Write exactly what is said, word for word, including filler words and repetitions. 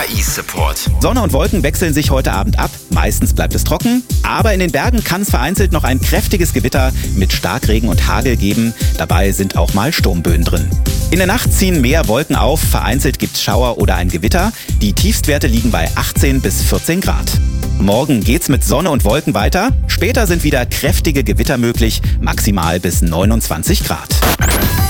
I-Support. Sonne und Wolken wechseln sich heute Abend ab. Meistens bleibt es trocken, aber in den Bergen kann es vereinzelt noch ein kräftiges Gewitter mit Starkregen und Hagel geben. Dabei sind auch mal Sturmböen drin. In der Nacht ziehen mehr Wolken auf, vereinzelt gibt es Schauer oder ein Gewitter. Die Tiefstwerte liegen bei achtzehn bis vierzehn Grad. Morgen geht's mit Sonne und Wolken weiter. Später sind wieder kräftige Gewitter möglich, maximal bis neunundzwanzig Grad.